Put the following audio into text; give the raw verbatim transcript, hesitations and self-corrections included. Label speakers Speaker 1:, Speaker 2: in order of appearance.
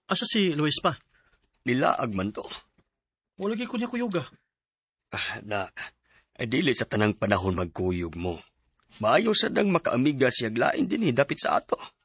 Speaker 1: Asa si Luis pa?
Speaker 2: Nilaag man to.
Speaker 1: Wala kay kunya kuyuga.
Speaker 2: Ah, nak, ay dili sa tanang panahon magkuyog mo. Maayo sa dang makaamiga siyag lain din eh, dapit sa ato.